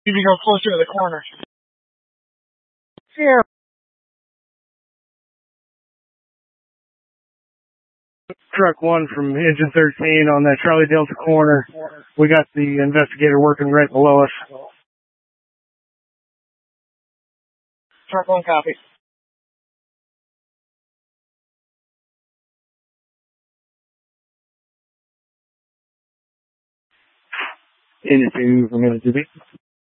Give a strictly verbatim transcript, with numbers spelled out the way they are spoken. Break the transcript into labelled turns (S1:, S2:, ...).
S1: Need to go closer to the corner. Yeah. Truck one from engine thirteen on that Charlie Delta corner. We got the investigator working right below us. Truck one copy. Engine two from engine two B.